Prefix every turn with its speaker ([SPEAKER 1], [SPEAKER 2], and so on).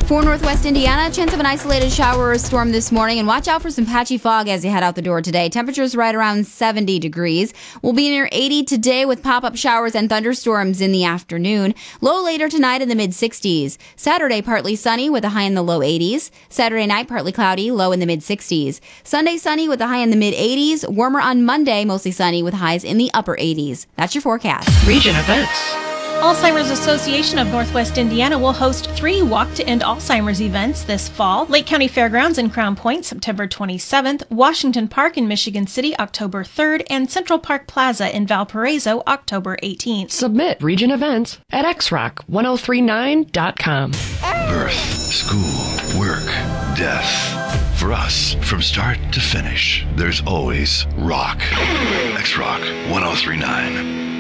[SPEAKER 1] For Northwest Indiana, chance of an isolated shower or storm this morning, and watch out for some patchy fog as you head out the door today. Temperatures right around 70 degrees. We'll be near 80 today with pop-up showers and thunderstorms in the afternoon. Low later tonight in the mid-60s. Saturday, partly sunny with a high in the low 80s. Saturday night, partly cloudy, low in the mid-60s. Sunday, sunny with a high in the mid-80s. Warmer on Monday, mostly sunny with highs in the upper 80s. That's your forecast.
[SPEAKER 2] Region events.
[SPEAKER 3] Alzheimer's Association of Northwest Indiana will host 3 Walk to End Alzheimer's events this fall. Lake County Fairgrounds in Crown Point, September 27th, Washington Park in Michigan City, October 3rd, and Central Park Plaza in Valparaiso, October 18th.
[SPEAKER 2] Submit region events at xrock1039.com.
[SPEAKER 4] Birth, school, work, death. For us, from start to finish, there's always rock. X-Rock 1039.